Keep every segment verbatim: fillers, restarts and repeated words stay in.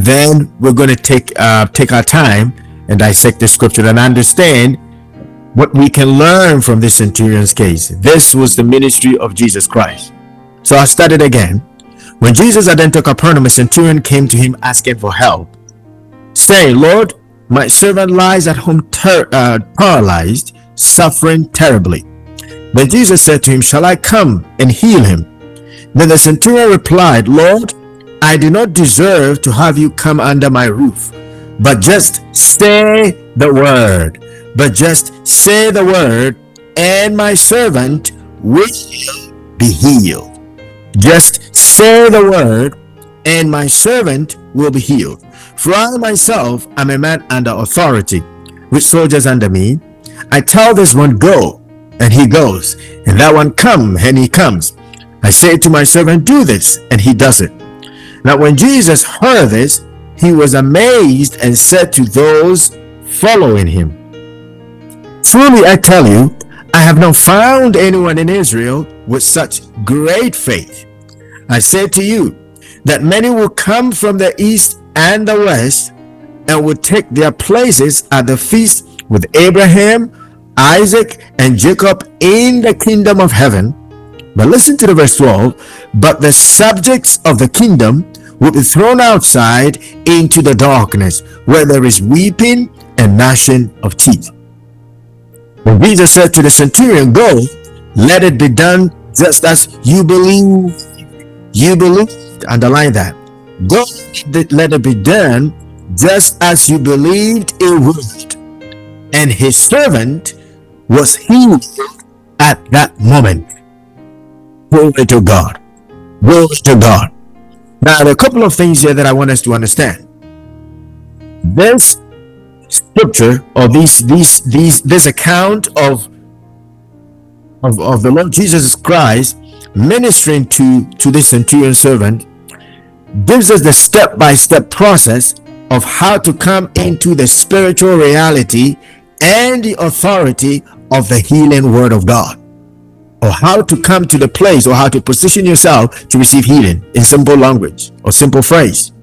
and then we're going to take uh, take our time and dissect the scripture and understand what we can learn from this centurion's case. This was the ministry of Jesus Christ. So I started again. When Jesus had entered Capernaum, a centurion came to him asking for help, saying, Lord, my servant lies at home ter- uh, paralyzed, suffering terribly. Then Jesus said to him, shall I come and heal him? Then the centurion replied, Lord, I do not deserve to have you come under my roof, but just say the word. But just say the word, and my servant will be healed. Just say the word, and my servant will be healed. For I myself am a man under authority, with soldiers under me. I tell this one, go, and he goes, and that one, come, and he comes. I say to my servant, do this, and he does it. Now when Jesus heard this, he was amazed and said to those following him, truly I tell you, I have not found anyone in Israel with such great faith. I say to you that many will come from the east and the west and will take their places at the feast with Abraham, Isaac, and Jacob in the kingdom of heaven. But listen to the verse twelve. But the subjects of the kingdom will be thrown outside into the darkness, where there is weeping and gnashing of teeth. When Jesus said to the centurion, go, let it be done just as you believe. You believed, underline that. Go, let it be done just as you believed it would. And his servant was healed at that moment. Glory to God. Glory to God. Now, there are a couple of things here that I want us to understand. This scripture, or these these these this account of of, of the Lord Jesus Christ ministering to to this centurion servant, gives us the step-by-step process of how to come into the spiritual reality and the authority of the healing word of God, or how to come to the place, or how to position yourself to receive healing in simple language or simple phrase.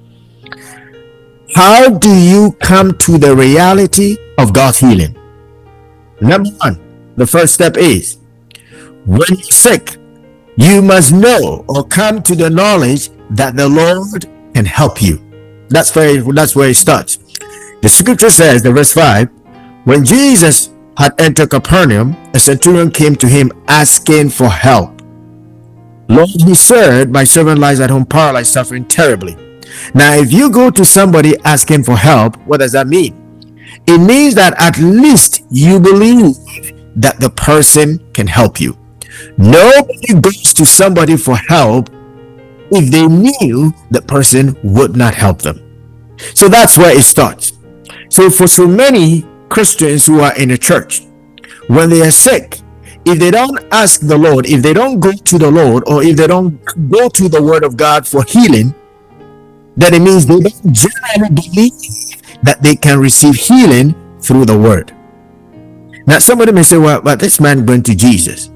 How do you come to the reality of God's healing? Number one, the first step is, when you're sick, you must know or come to the knowledge that the Lord can help you. That's where, that's where it starts. The scripture says, the verse five, when Jesus had entered Capernaum, a centurion came to him asking for help. Lord, he said, my servant lies at home paralyzed, suffering terribly. Now, if you go to somebody asking for help, what does that mean? It means that at least you believe that the person can help you. Nobody goes to somebody for help if they knew the person would not help them. So that's where it starts. So for so many Christians who are in a church, when they are sick, if they don't ask the Lord, if they don't go to the Lord, or if they don't go to the word of God for healing, then it means they don't generally believe that they can receive healing through the word. Now somebody may say, well, but this man went to Jesus.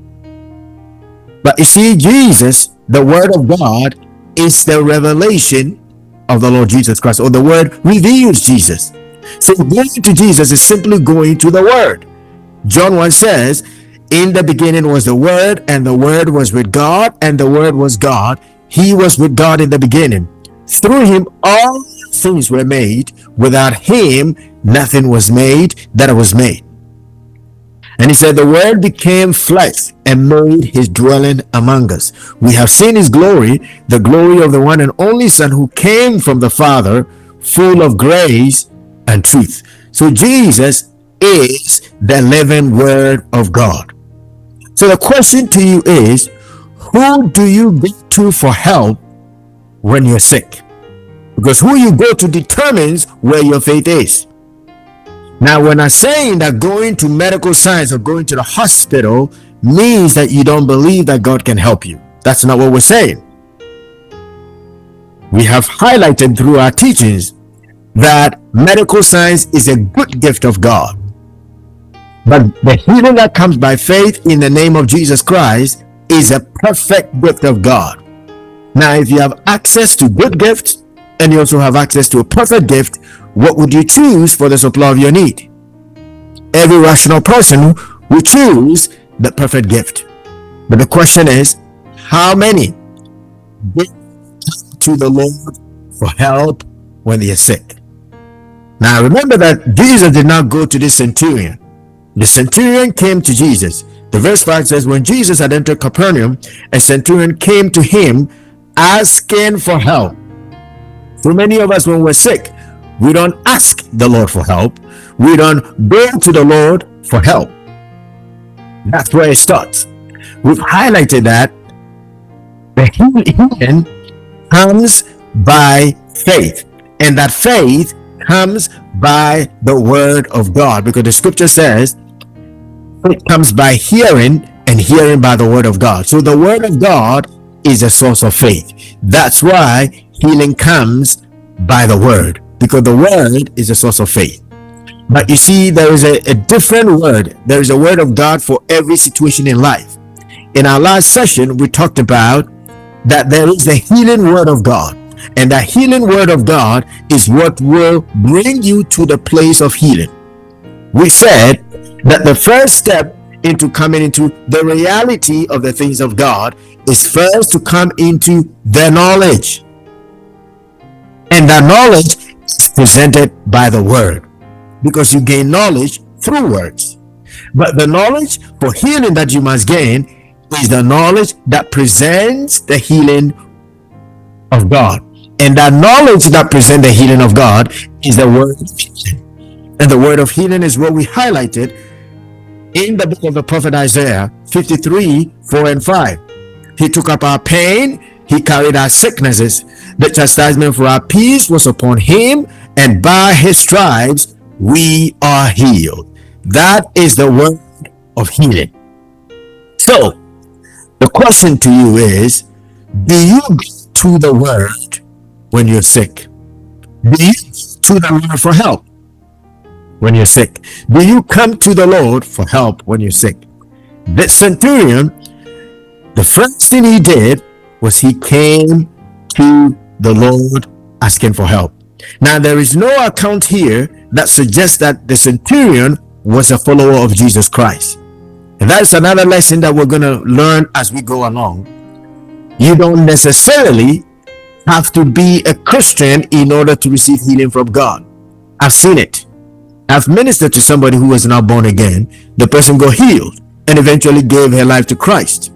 But you see, Jesus, the word of God, is the revelation of the Lord Jesus Christ, or the word reveals Jesus. So going to Jesus is simply going to the word. John one says, in the beginning was the word, and the word was with God, and the word was God. He was with God in the beginning. Through him all things were made. Without him nothing was made that was made. And he said, the word became flesh and made his dwelling among us. We have seen his glory, the glory of the one and only Son who came from the Father, full of grace and truth. So Jesus is the living word of God. So the question to you is, who do you go to for help when you're sick? Because who you go to determines where your faith is. Now, we're not saying that going to medical science or going to the hospital means that you don't believe that God can help you. That's not what we're saying. We have highlighted through our teachings that medical science is a good gift of God. But the healing that comes by faith in the name of Jesus Christ is a perfect gift of God. Now, if you have access to good gifts, and you also have access to a perfect gift, what would you choose for the supply of your need? Every rational person will choose the perfect gift. But the question is, how many go to the Lord for help when they are sick? Now remember that Jesus did not go to the centurion. The centurion came to Jesus. The verse five says, when Jesus had entered Capernaum, a centurion came to him asking for help. So many of us, when we're sick, we don't ask the Lord for help. We don't go to the Lord for help. That's where it starts. We've highlighted that the healing comes by faith, and that faith comes by the word of God, because the scripture says it comes by hearing, and hearing by the word of God. So the word of God is a source of faith. That's why healing comes by the word, because the word is a source of faith. But you see, there is a, a different word. There is a word of God for every situation in life. In our last session, we talked about that there is the healing word of God, and that healing word of God is what will bring you to the place of healing. We said that the first step into coming into the reality of the things of God is first to come into the knowledge, and that knowledge is presented by the word, because you gain knowledge through words. But the knowledge for healing that you must gain is the knowledge that presents the healing of God. And that knowledge that presents the healing of God is the word of healing. And the word of healing is what we highlighted in the book of the prophet Isaiah fifty-three, four and five. He took up our pain, he carried our sicknesses. The chastisement for our peace was upon him, and by his stripes we are healed. That is the word of healing. So the question to you is, do you go to the word when you're sick? Do you go to the Lord for help when you're sick? Do you come to the Lord for help when you're sick? The centurion, the first thing he did was he came to the Lord asking for help. Now, there is no account here that suggests that the centurion was a follower of Jesus Christ. And that's another lesson that we're going to learn as we go along. You don't necessarily have to be a Christian in order to receive healing from God. I've seen it. I've ministered to somebody who was not born again. The person got healed and eventually gave her life to Christ.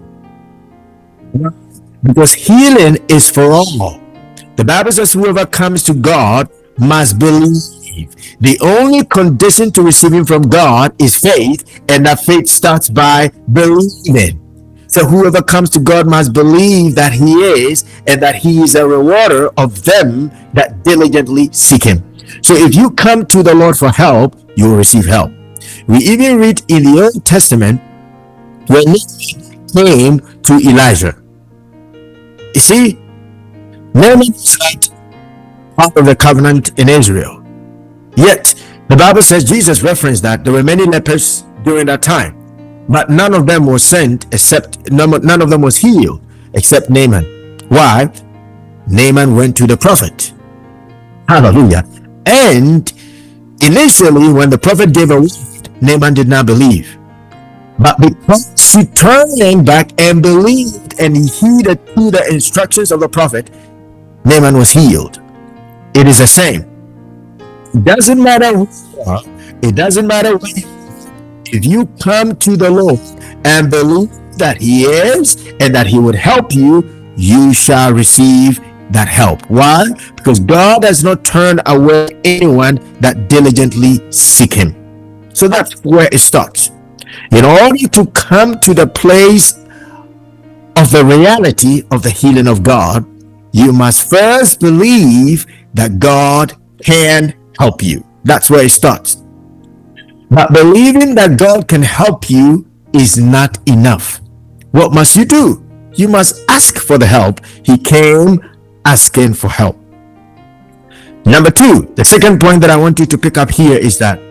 Because healing is for all. The Bible says whoever comes to God must believe. The only condition to receiving from God is faith, and that faith starts by believing. So whoever comes to God must believe that he is, and that he is a rewarder of them that diligently seek him. So if you come to the Lord for help, you will receive help. We even read in the Old Testament when Naaman came to Elijah. You see, Naaman was not part of the covenant in Israel. Yet, the Bible says, Jesus referenced that there were many lepers during that time, but none of them was sent except, none, none of them was healed except Naaman. Why? Naaman went to the prophet. Hallelujah. And initially, when the prophet gave a word, Naaman did not believe. But because he turned back and believed and he heeded to the instructions of the prophet, Naaman was healed. It is the same. It doesn't matter who you are. It doesn't matter when you are. If you come to the Lord and believe that he is and that he would help you, you shall receive that help. Why? Because God has not turned away anyone that diligently seek him. So that's where it starts. In order to come to the place of the reality of the healing of God, you must first believe that God can help you. That's where it starts. But believing that God can help you is not enough. What must you do? You must ask for the help. He came asking for help. Number two, the second point that I want you to pick up here is that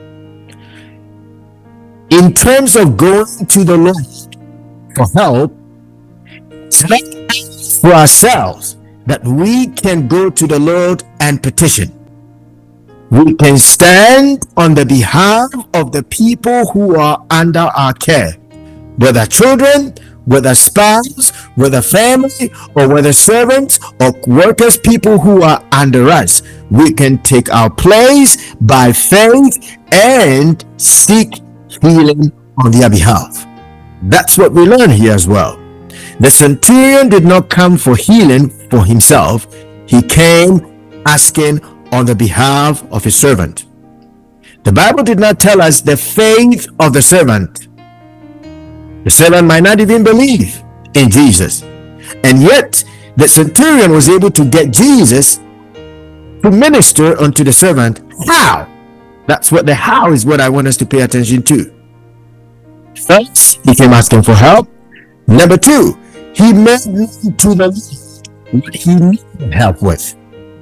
in terms of going to the Lord for help, it's not for ourselves, that we can go to the Lord and petition. We can stand on the behalf of the people who are under our care, whether children, whether spouse, whether family, or whether servants or workers, people who are under us. We can take our place by faith and seek healing on their behalf. That's what we learn here as well. The centurion did not come for healing for himself. He came asking on the behalf of his servant. The Bible did not tell us the faith of the servant. The servant might not even believe in Jesus, and yet the centurion was able to get Jesus to minister unto the servant. How? That's what the how is what I want us to pay attention to. First, he came asking for help. Number two, he made to the Lord what he needed help with.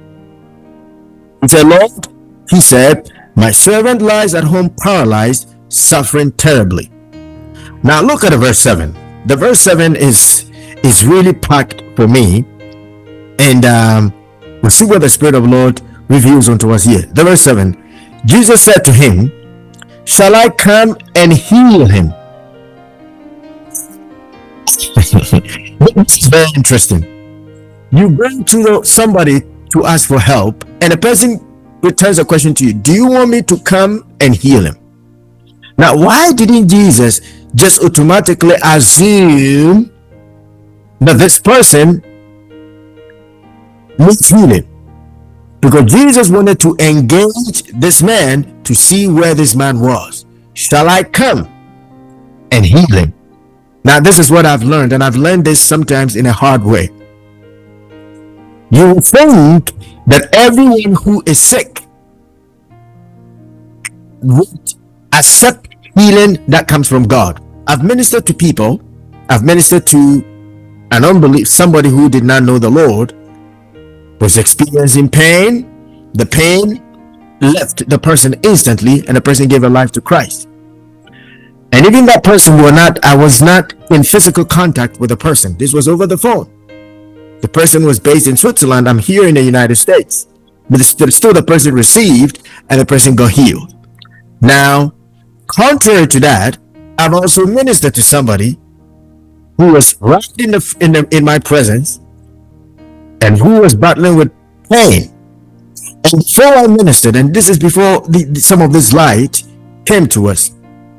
He said, Lord, he said, my servant lies at home paralyzed, suffering terribly. Now look at the verse seven. The verse seven is is really packed for me, and um, we'll see what the Spirit of the Lord reveals unto us here. The verse seven, Jesus said to him, shall I come and heal him? This is very interesting. You bring to somebody to ask for help, and a person returns a question to you, do you want me to come and heal him? Now, why didn't Jesus just automatically assume that this person needs healing? Because Jesus wanted to engage this man to see where this man was. Shall I come and heal him? Now, this is what I've learned, and I've learned this sometimes in a hard way. You will think that everyone who is sick would accept healing that comes from God. I've ministered to people, I've ministered to an unbelief, somebody who did not know the Lord, was experiencing pain. The pain left the person instantly, and the person gave a life to Christ. And even that person were not, I was not in physical contact with the person. This was over the phone. The person was based in Switzerland. I'm here in the United States. But still the person received and the person got healed. Now, contrary to that, I've also ministered to somebody who was right in the in the in my presence and who was battling with pain. And before I ministered, and this is before the, the, some of this light came to us,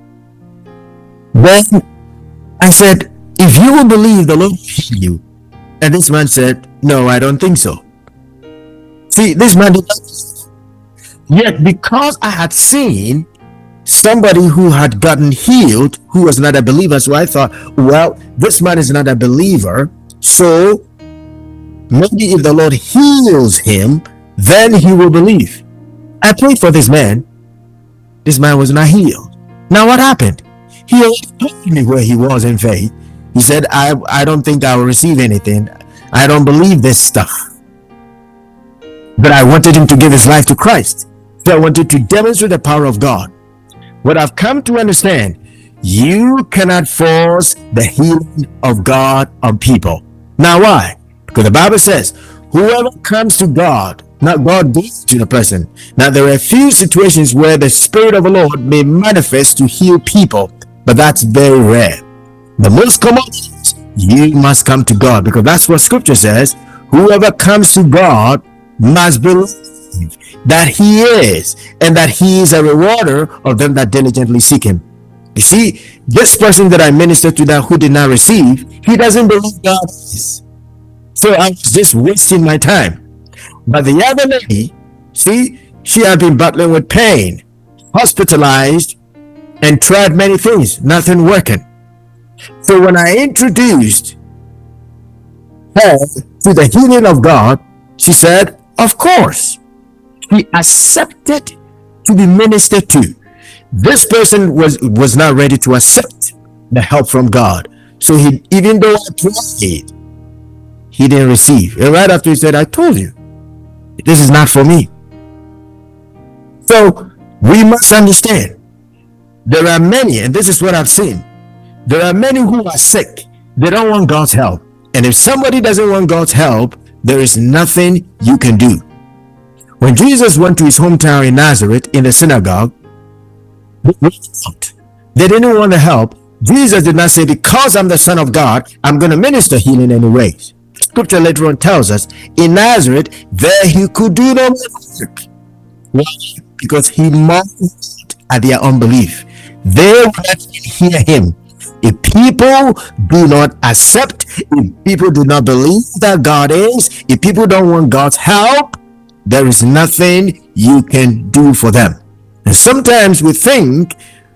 then I said, if you will believe, the Lord will heal you. And this man said, no, I don't think so. See, this man did not. Yet because I had seen somebody who had gotten healed, who was not a believer, so I thought, well, this man is not a believer, so maybe if the Lord heals him, then he will believe. I prayed for this man. This man was not healed. Now what happened? He told me where he was in faith. He said, I, I don't think I will receive anything. I don't believe this stuff. But I wanted him to give his life to Christ. So I wanted to demonstrate the power of God. What I've come to understand, you cannot force the healing of God on people. Now why? Because the Bible says, whoever comes to God, not God goes to the person. Now there are a few situations where the Spirit of the Lord may manifest to heal people, but that's very rare. The most common is you must come to God, because that's what Scripture says. Whoever comes to God must believe that he is, and that he is a rewarder of them that diligently seek him. You see, this person that I ministered to that who did not receive, he doesn't believe God is. So I was just wasting my time. But the other lady, see, she had been battling with pain, hospitalized, and tried many things, nothing working. So when I introduced her to the healing of God, she said, of course. He accepted to be ministered to. This person was was not ready to accept the help from God. So he, even though I prayed, he didn't receive. And right after he said, I told you, this is not for me. So we must understand, there are many, and this is what I've seen, there are many who are sick. They don't want God's help. And if somebody doesn't want God's help, there is nothing you can do. When Jesus went to his hometown in Nazareth, in the synagogue, they didn't want to help. Jesus did not say, because I'm the Son of God, I'm going to minister healing anyways. Scripture later on tells us, in Nazareth, there he could do no work. Why? Because he marveled at their unbelief. They would not hear him. If people do not accept, if people do not believe that God is, if people don't want God's help, there is nothing you can do for them. And sometimes we think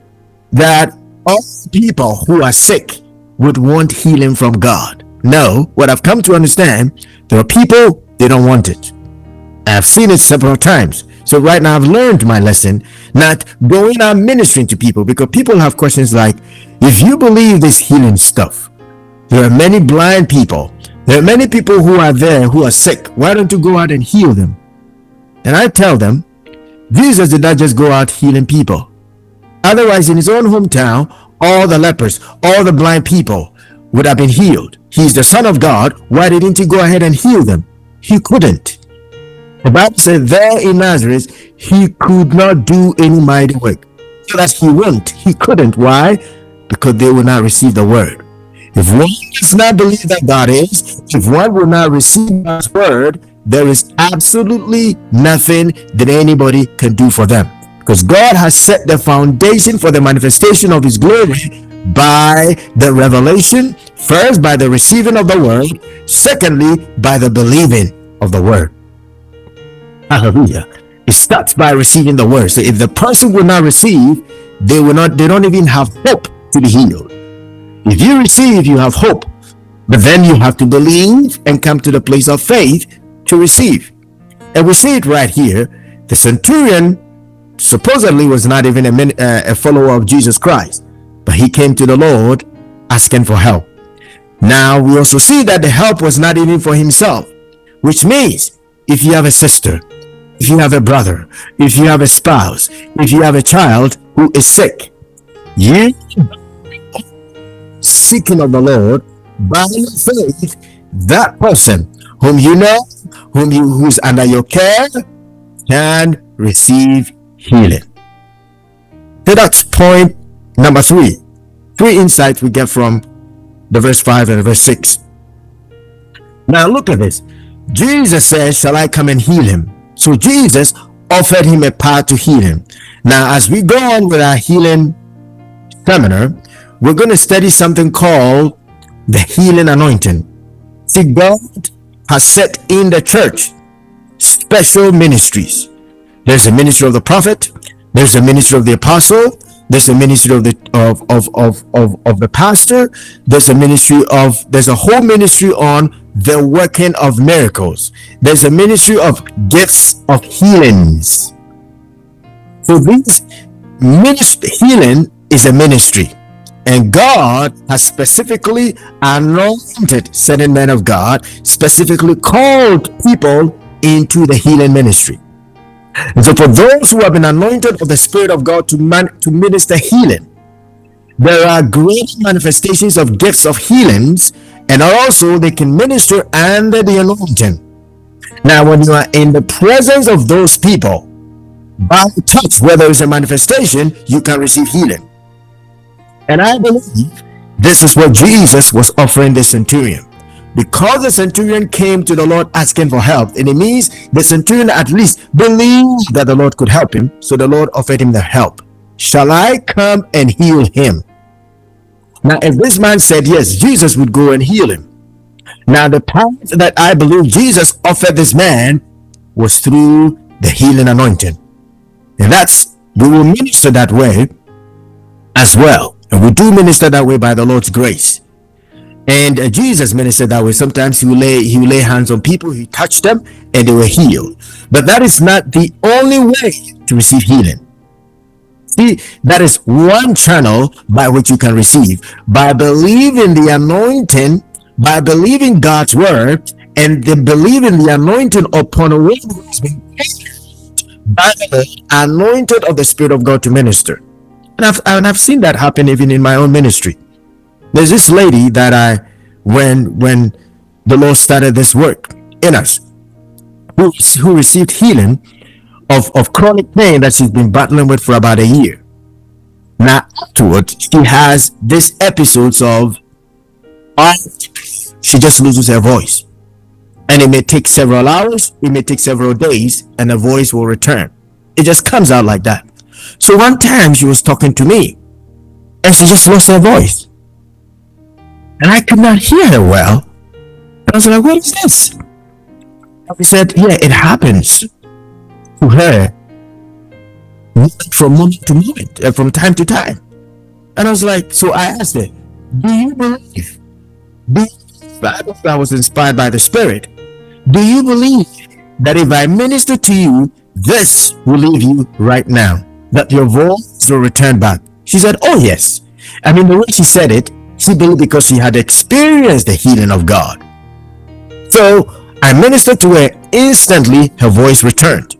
that all people who are sick would want healing from God. No, what I've come to understand, there are people, they don't want it. I've seen it several times. So right now I've learned my lesson, not going out ministering to people, because people have questions like, if you believe this healing stuff, there are many blind people, there are many people who are there who are sick, why don't you go out and heal them? And I tell them, Jesus did not just go out healing people. Otherwise, in his own hometown, all the lepers, all the blind people would have been healed. He's the Son of God. Why didn't he go ahead and heal them? He couldn't. The Bible said there in Nazareth, he could not do any mighty work. So that he won't. He couldn't. Why? Because they will not receive the word. If one does not believe that God is, if one will not receive God's word, there is absolutely nothing that anybody can do for them. Because God has set the foundation for the manifestation of his glory by the revelation, first by the receiving of the word, secondly by the believing of the word. Hallelujah. It starts by receiving the word. So if the person will not receive, they will not, they don't even have hope to be healed. If you receive, you have hope, but then you have to believe and come to the place of faith to receive. And we see it right here. The centurion supposedly was not even a, uh, a follower of Jesus Christ, but he came to the Lord asking for help. Now we also see that the help was not even for himself, which means if you have a sister, if you have a brother, if you have a spouse, if you have a child who is sick, you seeking of the Lord by faith, that person whom you know, whom you who's under your care, can receive healing. So that's point number three. Three insights we get from the verse five and the verse six. Now look at this. Jesus says, shall I come and heal him? So Jesus offered him a power to heal him. Now as we go on with our healing seminar, we're going to study something called the healing anointing. See, God has set in the church special ministries. There's a ministry of the prophet, there's a ministry of the apostle, there's a ministry of the of of of of, of the pastor, there's a ministry of there's a whole ministry on the working of miracles, there's a ministry of gifts of healings. So this ministry, healing is a ministry, and God has specifically anointed certain men of God, specifically called people into the healing ministry. And so for those who have been anointed of the Spirit of God to man to minister healing, there are great manifestations of gifts of healings, and also they can minister under the anointing. Now when you are in the presence of those people, by touch, where there is a manifestation, you can receive healing. And I believe this is what Jesus was offering the centurion. Because the centurion came to the Lord asking for help, and it means the centurion at least believed that the Lord could help him, so the Lord offered him the help. Shall I come and heal him? Now if this man said yes, Jesus would go and heal him. Now the path that I believe Jesus offered this man was through the healing anointing, and that's, we will minister that way as well, and we do minister that way by the Lord's grace. And uh, Jesus ministered that way. Sometimes he will lay he will lay hands on people, he touched them, and they were healed. But that is not the only way to receive healing. See, that is one channel by which you can receive, by believing the anointing, by believing God's word, and then believing the anointing upon a one who has been by the anointed of the Spirit of God to minister. And I've, and I've seen that happen even in my own ministry. There's this lady that I, when when the Lord started this work, in us who, who received healing of, of chronic pain that she's been battling with for about a year. Now, afterwards, she has these episodes of uh, she just loses her voice. And it may take several hours, it may take several days, and the voice will return. It just comes out like that. So one time she was talking to me, and she just lost her voice. And I could not hear her well. And I was like, what is this? And she said, yeah, it happens to her from moment to moment, uh, from time to time. And I was like, so I asked her, do you believe? Do you, I was inspired by the Spirit. Do you believe that if I minister to you, this will leave you right now, that your voice will return back? She said, oh yes. I mean, the way she said it, she believed because she had experienced the healing of God. So I ministered to her. Instantly her voice returned.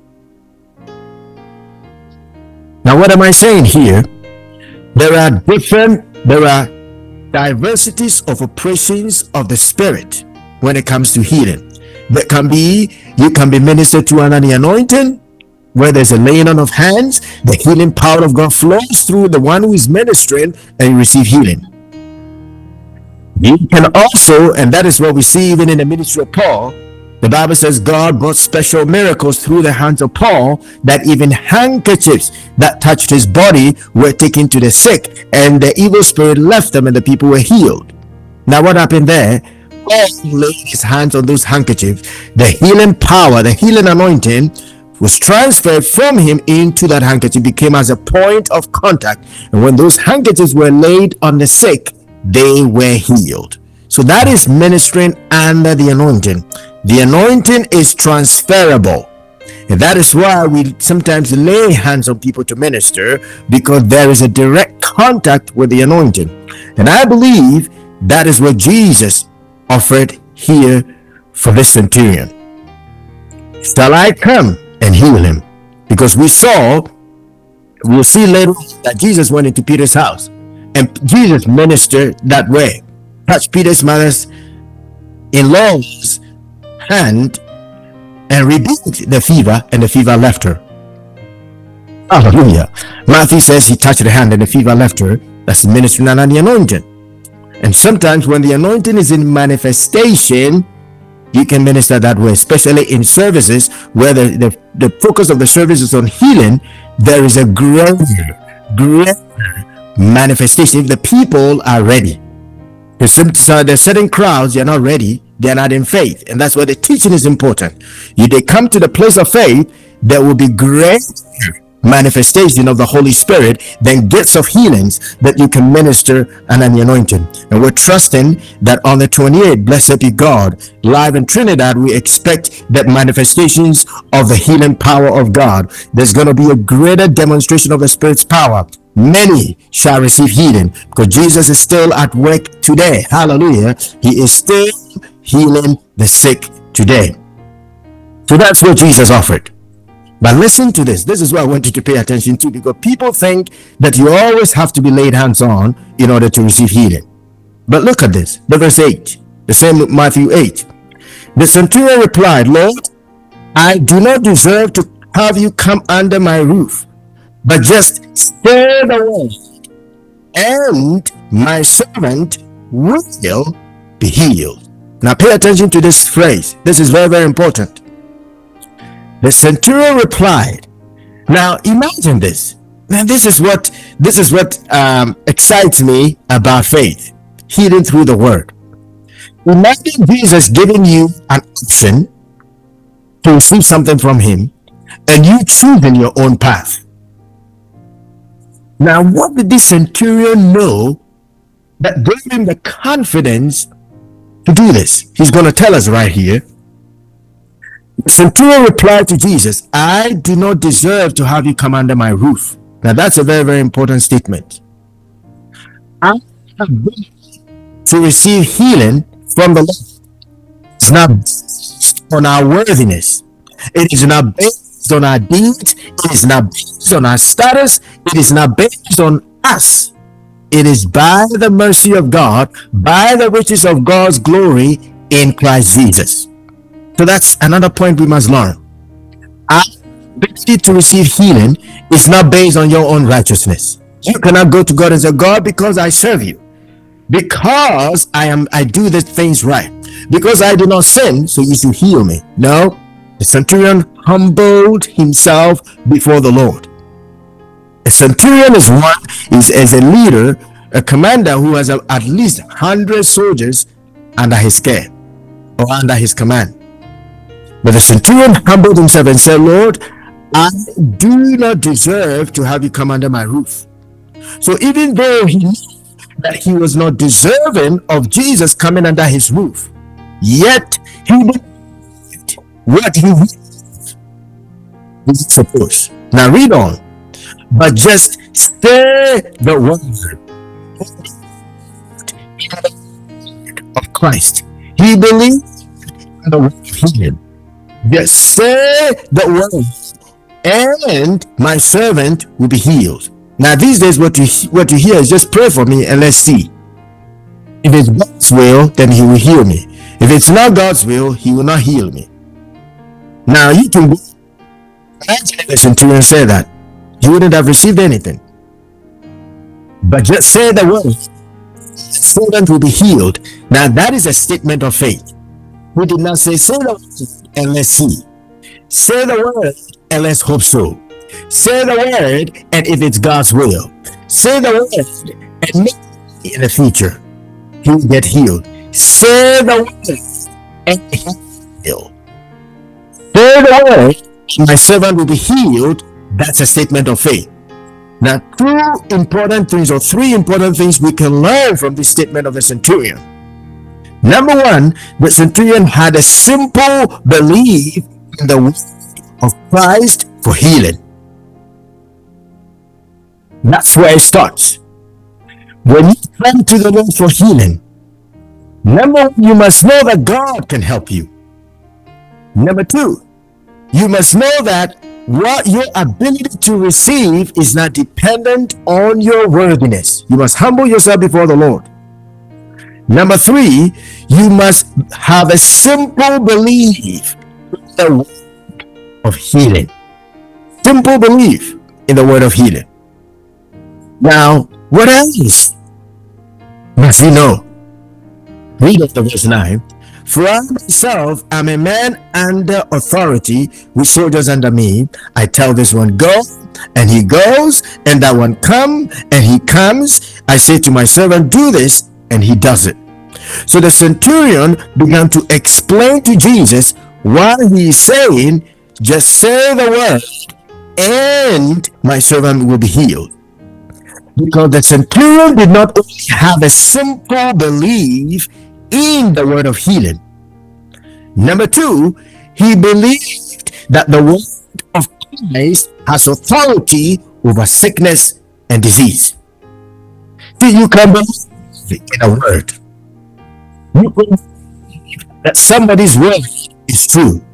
Now what am I saying here? There are different, there are diversities of operations of the Spirit when it comes to healing. There can be, you can be ministered to under the anointing, where there's a laying on of hands, the healing power of God flows through the one who is ministering, and you receive healing. You can also, and that is what we see even in the ministry of Paul, the Bible says God brought special miracles through the hands of Paul, that even handkerchiefs that touched his body were taken to the sick, and the evil spirit left them and the people were healed. Now what happened there? Paul laid his hands on those handkerchiefs. The healing power, the healing anointing was transferred from him into that handkerchief, became as a point of contact, and when those handkerchiefs were laid on the sick, they were healed. So that is ministering under the anointing. The anointing is transferable, and that is why we sometimes lay hands on people to minister, because there is a direct contact with the anointing. And I believe that is what Jesus offered here for this centurion. Shall I come and heal him? Because we saw, we'll see later that Jesus went into Peter's house, and Jesus ministered that way, touched Peter's mother's in-law's hand and rebuked the fever, and the fever left her. Hallelujah. Matthew says he touched the hand and the fever left her. That's ministering under the anointing. And sometimes when the anointing is in manifestation, you can minister that way, especially in services where the, the, the focus of the service is on healing. There is a greater, greater manifestation if the people are ready. So there's certain crowds, they're not ready, they're not in faith, and that's where the teaching is important. If they come to the place of faith, there will be great manifestation of the Holy Spirit, then gifts of healings that you can minister and an anointing. And we're trusting that on the twenty-eighth, blessed be God, live in Trinidad, we expect that manifestations of the healing power of God. There's going to be a greater demonstration of the Spirit's power. Many shall receive healing, because Jesus is still at work today. Hallelujah. He is still healing the sick today. So that's what Jesus offered. But listen to this. This is what I want you to pay attention to, because people think that you always have to be laid hands on in order to receive healing. But look at this, the verse eight, the same Matthew eight. The centurion replied, Lord, I do not deserve to have you come under my roof, but just say the word, and my servant will be healed. Now pay attention to this phrase. This is very, very important. The centurion replied. Now imagine this. Now this is what this is what um, excites me about faith, healing through the word. Imagine Jesus giving you an option to receive something from him, and you choosing your own path. Now, what did this centurion know that gave him the confidence to do this? He's going to tell us right here. The centurion replied to Jesus, I do not deserve to have you come under my roof. Now, that's a very, very important statement. I have been to receive healing from the Lord. It's not based on our worthiness. It is not based on our deeds. It is not based on our status. It is not based on us. It is by the mercy of God, by the riches of God's glory in Christ Jesus. So that's another point we must learn. Our ability to receive healing is not based on your own righteousness. You cannot go to God and say, God, because I serve you, because I am I do the things right, because I did not sin, so you should heal me. No, the centurion humbled himself before the Lord. A centurion is one is as a leader, a commander who has a, at least one hundred soldiers under his care or under his command. But the centurion humbled himself and said, Lord, I do not deserve to have you come under my roof. So even though he knew that he was not deserving of Jesus coming under his roof, yet he did what he was supposed. Now read on. But just say the word of Christ. He believed in the word of healing. Just say the word, and my servant will be healed. Now these days, what you what you hear is just pray for me and let's see. If it's God's will, then he will heal me. If it's not God's will, he will not heal me. Now you can imagine if the centurion said that, he wouldn't have received anything. But just say the word, servant will be healed. Now that is a statement of faith. We did not say, say the word and let's see. Say the word and let's hope so. Say the word, and if it's God's will, say the word, and maybe in the future he will get healed. Say the word, and he will heal. Say the word, and my servant will be healed. That's a statement of faith. Now, two important things, or three important things we can learn from this statement of the centurion. Number one, the centurion had a simple belief in the word of Christ for healing. That's where it starts. When you come to the Lord for healing, number one, you must know that God can help you. Number two, you must know that what your ability to receive is not dependent on your worthiness. You must humble yourself before the Lord. Number three, you must have a simple belief in the word of healing. Simple belief in the word of healing. Now, what else must you know? Read up to verse nine. For I myself am a man under authority with soldiers under me. I tell this one, go, and he goes, and that one come, and he comes. I say to my servant, do this, and he does it. So the centurion began to explain to Jesus why he is saying, just say the word, and my servant will be healed. Because the centurion did not only have a simple belief in the word of healing. Number two, he believed that the word of Christ has authority over sickness and disease. See, you can believe in a word. You can believe that somebody's word is true.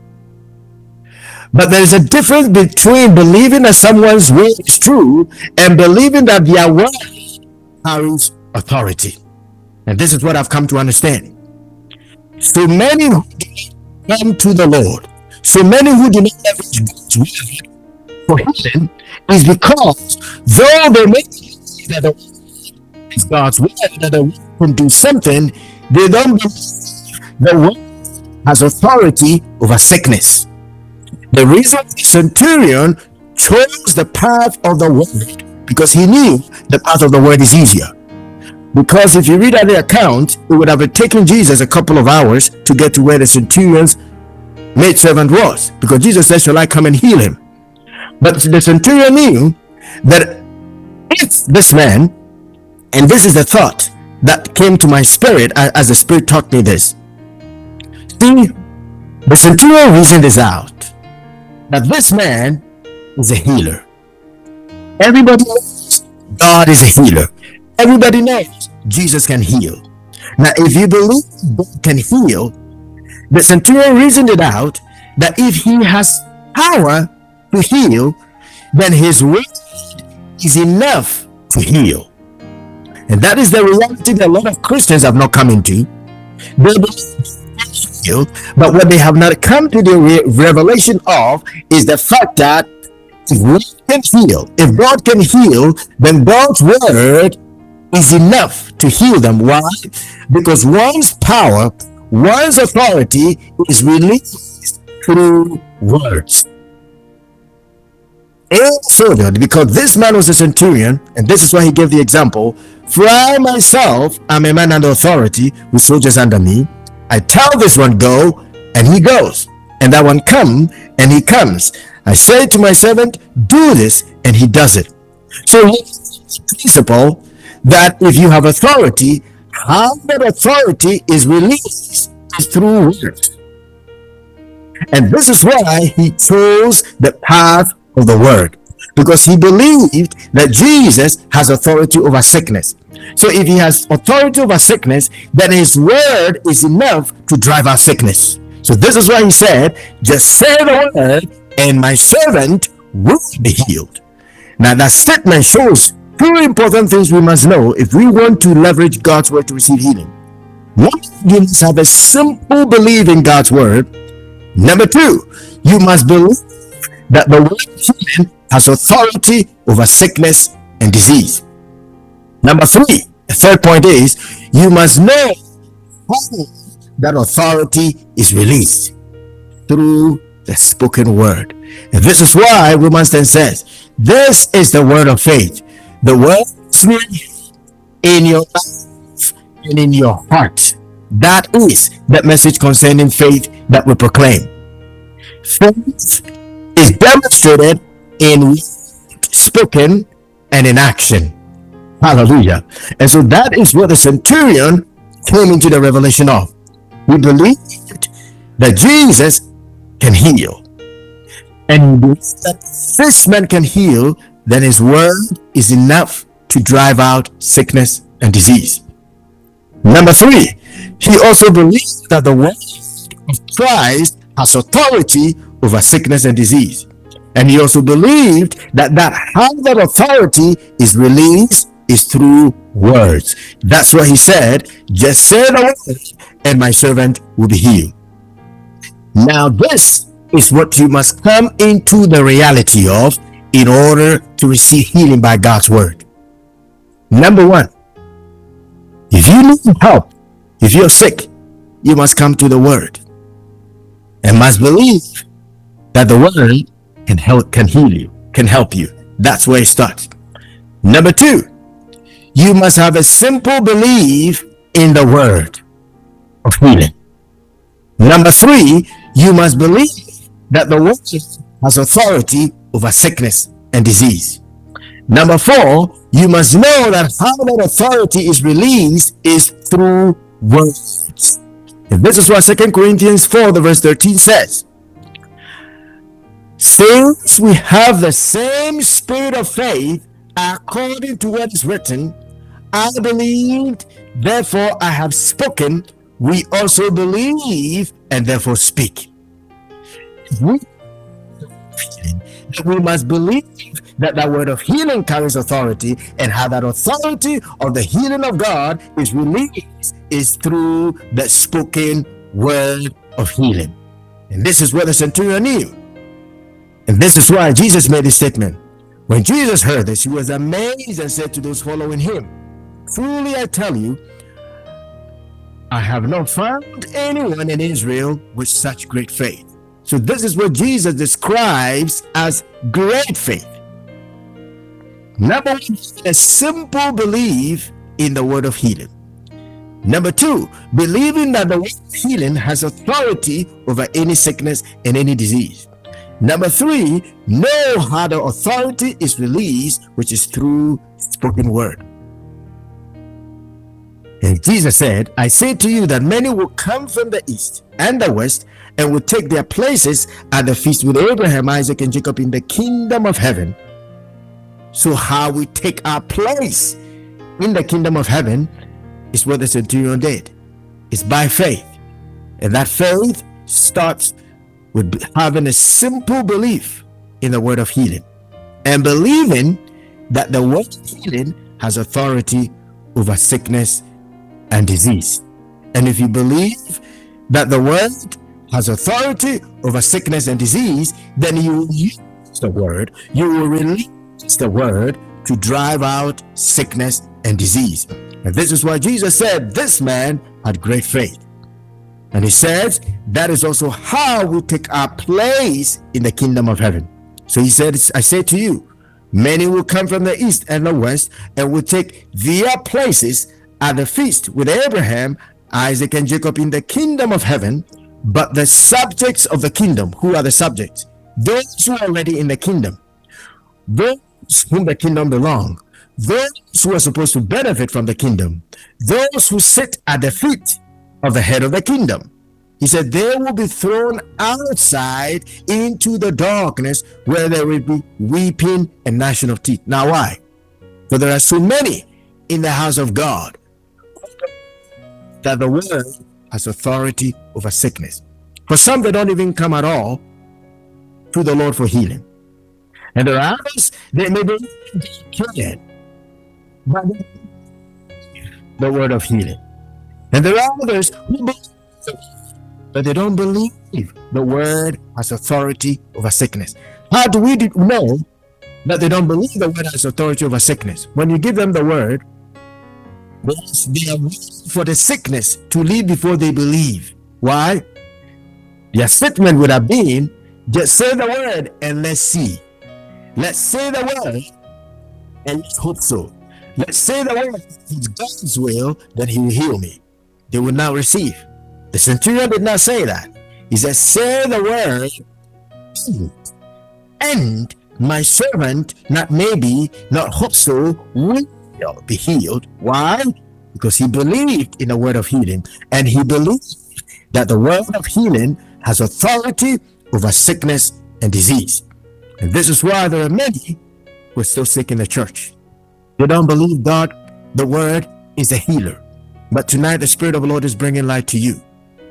But there is a difference between believing that someone's word is true and believing that their word carries authority. And this is what I've come to understand. So many who come to the Lord, so many who do not leverage God's word for healing, is because though they may believe that the word is God's word, that the word can do something, they don't believe the word has authority over sickness. The reason the centurion chose the path of the word, because he knew the path of the word is easier. Because if you read out the account, it would have taken Jesus a couple of hours to get to where the centurion's maidservant was, because Jesus said, shall I come and heal him? But the centurion knew that if this man, and this is the thought that came to my spirit as the Spirit taught me this. See, the centurion reasoned this out, that this man is a healer. Everybody knows God is a healer. Everybody knows Jesus can heal. Now, if you believe God can heal, the centurion reasoned it out that if he has power to heal, then his word is enough to heal. And that is the reality that a lot of Christians have not come into. They believe healed, but what they have not come to the re- revelation of is the fact that if we can heal, if God can heal, then God's word is enough to heal them. Why? Because one's power, one's authority is released through words. And further, because this man was a centurion, and this is why he gave the example, for I myself am a man under authority with soldiers under me. I tell this one, go, and he goes, and that one, come, and he comes. I say to my servant, do this, and he does it. So it's a principle that if you have authority, how that authority is released is through words. And this is why he chose the path of the word, because he believed that Jesus has authority over sickness. So if he has authority over sickness, then his word is enough to drive out sickness. So this is why he said, just say the word and my servant will be healed. Now that statement shows two important things we must know if we want to leverage God's word to receive healing. One, you must have a simple belief in God's word. Number two, you must believe that the word of healing has authority over sickness and disease. Number three, the third point is, you must know how that authority is released through the spoken word. And this is why Romans ten says, this is the word of faith. The word is released in your life and in your heart. That is the message concerning faith that we proclaim. Faith is demonstrated in spoken and in action. Hallelujah. And so that is what the centurion came into the revelation of. We believed that Jesus can heal, and that this man can heal, then his word is enough to drive out sickness and disease. Number three, he also believed that the word of Christ has authority over sickness and disease. And he also believed that that how that authority is released is through words. That's why he said, just say the word and my servant will be healed. Now this is what you must come into the reality of in order to receive healing by God's word. Number one, if you need help, if you're sick, you must come to the word and must believe that the word can help, can heal you, can help you. That's where it starts. Number two, you must have a simple belief in the word of healing. Number three, you must believe that the word has authority over sickness and disease. Number four, you must know that how that authority is released is through words. And this is what Second Corinthians four, the verse thirteen says. Since we have the same spirit of faith, according to what is written, I believed, therefore I have spoken. We also believe and therefore speak. We, we must believe that the word of healing carries authority, and how that authority of the healing of God is released is through the spoken word of healing. And this is what the centurion knew. And this is why Jesus made a statement. When Jesus heard this, he was amazed and said to those following him, truly I tell you, I have not found anyone in Israel with such great faith. So this is what Jesus describes as great faith. Number one, a simple belief in the word of healing. Number two, believing that the word of healing has authority over any sickness and any disease. Number three, know how the authority is released, which is through spoken word. And Jesus said, I say to you that many will come from the east and the west and will take their places at the feast with Abraham, Isaac, and Jacob in the kingdom of heaven. So how we take our place in the kingdom of heaven is what the centurion did. It's by faith. And that faith starts with having a simple belief in the word of healing and believing that the word of healing has authority over sickness and disease. And if you believe that the word has authority over sickness and disease, then you will use the word, you will release the word to drive out sickness and disease. And this is why Jesus said this man had great faith. And he says that is also how we take our place in the kingdom of heaven. So he said, I say to you, many will come from the east and the west and will take their places at the feast with Abraham, Isaac, and Jacob in the kingdom of heaven. But the subjects of the kingdom, who are the subjects? Those who are already in the kingdom, those whom the kingdom belong, those who are supposed to benefit from the kingdom, those who sit at the feet of the head of the kingdom. He said they will be thrown outside into the darkness where there will be weeping and gnashing of teeth. Now why? For there are so many in the house of God that the word has authority over sickness. For some, they don't even come at all to the Lord for healing. And there are others, they may be cured by the word of healing. And there are others who believe, but they don't believe the word has authority over sickness. How do we know that they don't believe the word has authority over sickness? When you give them the word, they are waiting for the sickness to leave before they believe. Why? Their statement would have been, just say the word and let's see. Let's say the word and let's hope so. Let's say the word, if it's God's will, then he will heal me. They will now receive. The centurion did not say that. He said, say the word and my servant, not maybe, not hope so, will be healed. Why? Because he believed in the word of healing, and he believed that the word of healing has authority over sickness and disease. And this is why there are many who are still sick in the church. They don't believe God, the word is a healer. But tonight the Spirit of the Lord is bringing light to you.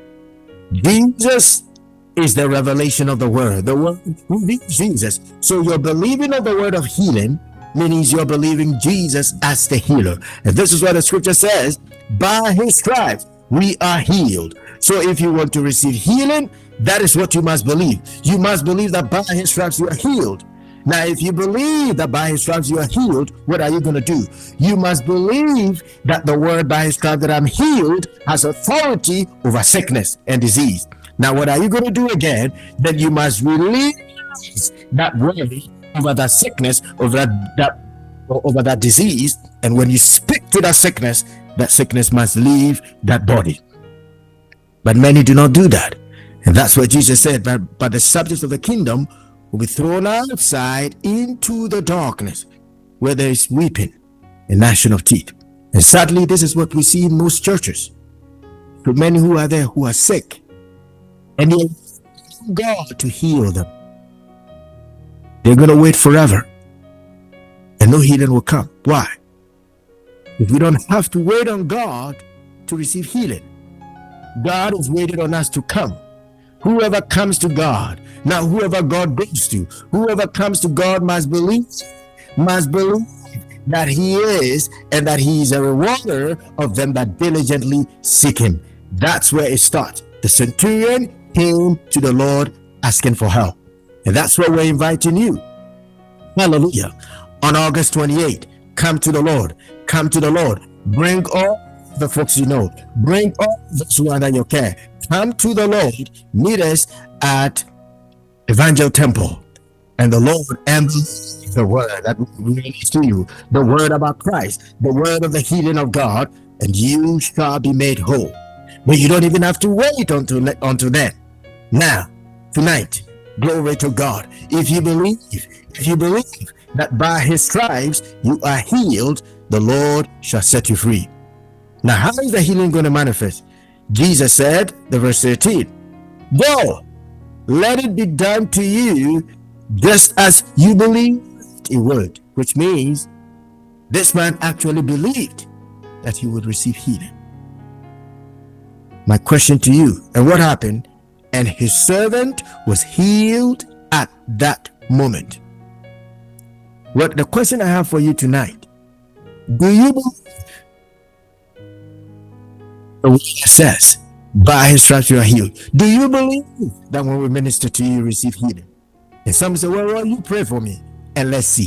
Jesus is the revelation of the word. The word who is Jesus. So you're believing of the word of healing means you're believing Jesus as the healer. And this is what the scripture says, by his stripes we are healed. So if you want to receive healing, that is what you must believe. You must believe that by his stripes you are healed. Now, if you believe that by his stripes you are healed, what are you going to do? You must believe that the word by his stripes that I'm healed has authority over sickness and disease. Now, what are you going to do again? Then you must release that word over that sickness, over that, that over that disease. And when you speak to that sickness, that sickness must leave that body. But many do not do that. And that's what Jesus said, but, but the subjects of the kingdom will be thrown outside into the darkness where there is weeping and gnashing of teeth. And sadly, this is what we see in most churches. So many who are there who are sick, and they want God to heal them. They're going to wait forever, and no healing will come. Why? If we don't have to wait on God to receive healing, God is waiting on us to come. Whoever comes to God, now whoever God goes to, whoever comes to God must believe, must believe that he is, and that he is a rewarder of them that diligently seek him. That's where it starts. The centurion came to the Lord asking for help. And that's where we're inviting you. Hallelujah. On August twenty-eighth, come to the Lord. Come to the Lord. Bring all the folks you know. Bring all those who are under your care. Come to the Lord. Meet us at Evangel Temple. And the Lord and the word that we release to you, the word about Christ, the word of the healing of God, and you shall be made whole. But you don't even have to wait until, until then. Now, tonight, glory to God. If you believe, if you believe that by his stripes you are healed, the Lord shall set you free. Now, how is the healing going to manifest? Jesus said, the verse thirteen, go, let it be done to you just as you believed it would, which means this man actually believed that he would receive healing. My question to you, and what happened? And his servant was healed at that moment. What the question I have for you tonight, do you believe the word says By his stripes you are healed. Do you believe that when we minister to you, you receive healing? And some say, well, well, you pray for me and let's see.